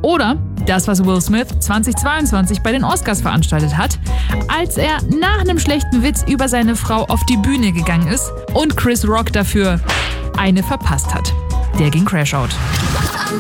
Oder das, was Will Smith 2022 bei den Oscars veranstaltet hat, als er nach einem schlechten Witz über seine Frau auf die Bühne gegangen ist und Chris Rock dafür eine verpasst hat. Der ging Crash Out.